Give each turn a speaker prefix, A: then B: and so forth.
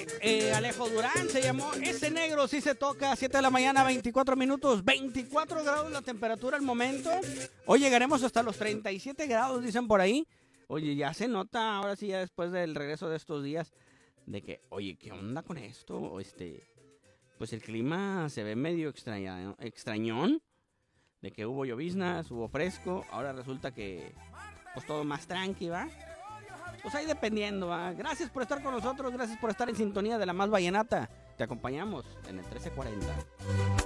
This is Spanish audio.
A: Alejo Durán se llamó Ese Negro Sí Se Toca, 7 de la mañana, 24 minutos, 24 grados la temperatura al momento. Hoy llegaremos hasta los 37 grados, dicen por ahí. Oye, ya se nota, ahora sí, ya después del regreso de estos días, de que, oye, ¿qué onda con esto? Pues el clima se ve medio extrañón, de que hubo lloviznas, hubo fresco, ahora resulta que, pues todo más tranqui, ¿va? Pues ahí dependiendo, ¿va? Gracias por estar con nosotros, gracias por estar en sintonía de la más vallenata. Te acompañamos en el 1340.